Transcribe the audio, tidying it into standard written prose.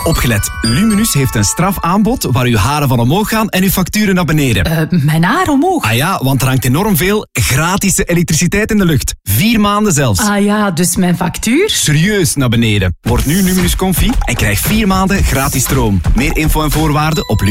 Opgelet. Luminus heeft een strafaanbod waar uw haren van omhoog gaan en uw facturen naar beneden. Mijn haar omhoog? Ah ja, want er hangt enorm veel gratis elektriciteit in de lucht. 4 maanden zelfs. Ah ja, dus mijn factuur? Serieus naar beneden. Word nu Luminus Comfy en krijg 4 maanden gratis stroom. Meer info en voorwaarden op